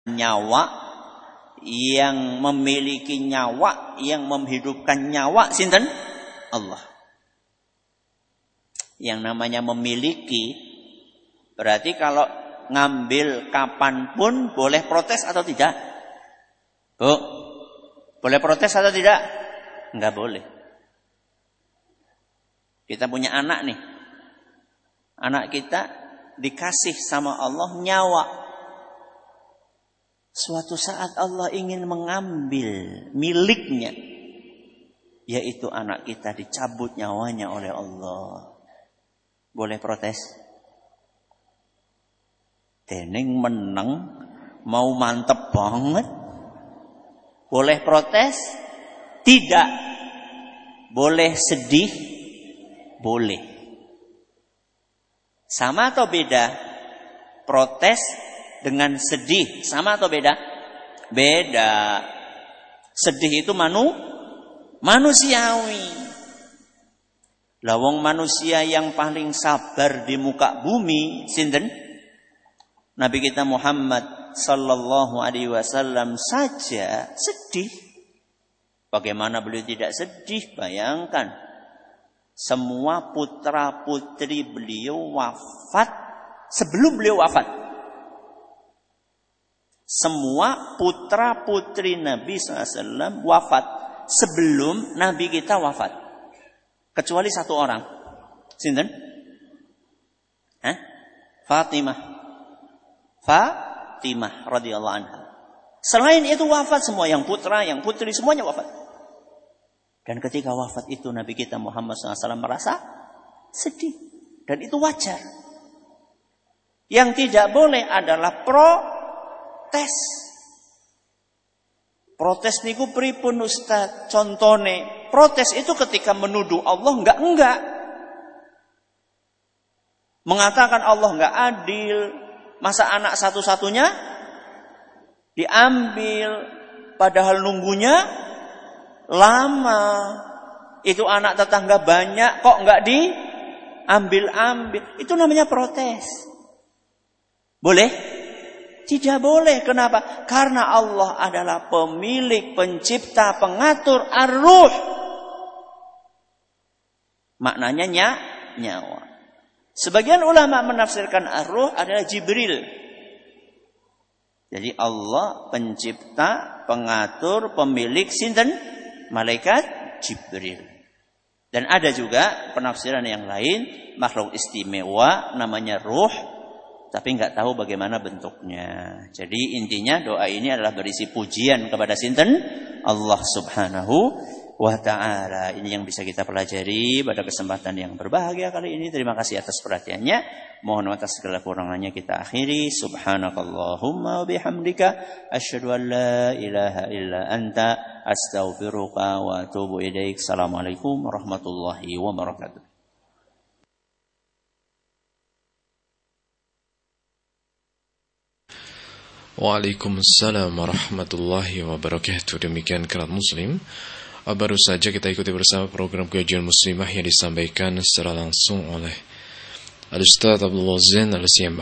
nyawa, yang memiliki nyawa, yang menghidupkan nyawa sinten? Allah. Yang namanya memiliki berarti kalau ngambil kapanpun boleh protes atau tidak? Bu, boleh protes atau tidak? Enggak boleh. Kita punya anak nih. Anak kita dikasih sama Allah nyawa. Suatu saat Allah ingin mengambil miliknya, yaitu anak kita dicabut nyawanya oleh Allah. Boleh protes? Dening meneng mau mantep banget. Boleh protes? Tidak. Boleh sedih? Boleh. Sama atau beda? Protes dengan sedih sama atau beda? Beda. Sedih itu manusiawi. Lawang manusia yang paling sabar di muka bumi sinten? Nabi kita Muhammad sallallahu alaihi wasallam saja sedih. Bagaimana beliau tidak sedih? Bayangkan. Semua putra-putri beliau wafat sebelum beliau wafat. Semua putra-putri Nabi SAW wafat sebelum Nabi kita wafat. Kecuali satu orang. Sinten? Fatimah radhiyallahu anha. Selain itu wafat semua, yang putra, yang putri semuanya wafat. Dan ketika wafat itu Nabi kita Muhammad SAW merasa sedih. Dan itu wajar. Yang tidak boleh adalah protes. Protes niku pripun Ustaz? Contone, protes itu ketika menuduh Allah enggak. Mengatakan Allah enggak adil. Masa anak satu-satunya diambil padahal nunggunya lama. Itu anak tetangga banyak kok enggak diambil. Itu namanya protes. Boleh? Tidak boleh. Kenapa? Karena Allah adalah pemilik, pencipta, pengatur ar-ruh. Maknanya nyawa. Sebagian ulama menafsirkan ar-ruh adalah Jibril. Jadi Allah pencipta, pengatur, pemilik sinten? Malaikat Jibril. Dan ada juga penafsiran yang lain, makhluk istimewa namanya ruh, tapi enggak tahu bagaimana bentuknya. Jadi intinya doa ini adalah berisi pujian kepada sinten? Allah Subhanahu wa ta'ala. Ini yang bisa kita pelajari pada kesempatan yang berbahagia kali ini. Terima kasih atas perhatiannya. Mohon atas segala kurangannya kita akhiri. Subhanakallahumma wa bihamdika asyhadu an la ilaha illa anta astaghfiruka wa atubu ilaik. Assalamualaikum warahmatullahi wabarakatuh. Waalaikumsalam warahmatullahi wabarakatuh. Demikian Kerat Muslim. Baru saja kita ikuti bersama program Kajian Muslimah yang disampaikan secara langsung oleh Al-Ustaz Abdullah Zain Al-Siyam.